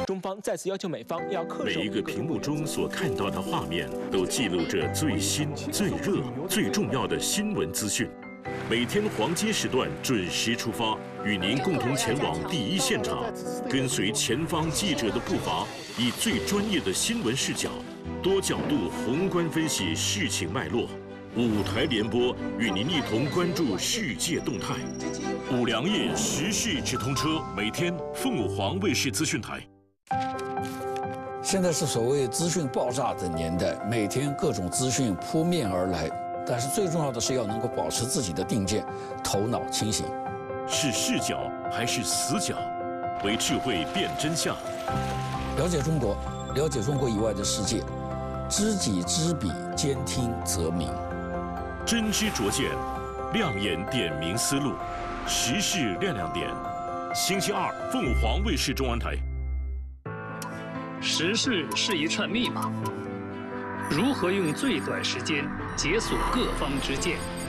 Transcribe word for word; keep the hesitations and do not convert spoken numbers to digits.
中方再次要求美方要恪守。 每一个屏幕中所看到的画面，都记录着最新、最热、最重要的新闻资讯。每天黄金时段准时出发，与您共同前往第一现场，跟随前方记者的步伐，以最专业的新闻视角，多角度宏观分析事情脉络。五台联播与您一同关注世界动态。五粮液时事直通车，每天凤凰卫视资讯台。 现在是所谓资讯爆炸的年代，每天各种资讯扑面而来，但是最重要的是要能够保持自己的定见，头脑清醒。 是视角还是死角？为智慧辨真相。 了解中国，了解中国以外的世界，知己知彼，兼听则明。 真知灼见，亮眼点明思路，时事亮亮点。星期二，凤凰卫视中文台。 时事是一串密码，如何用最短时间解锁各方之见？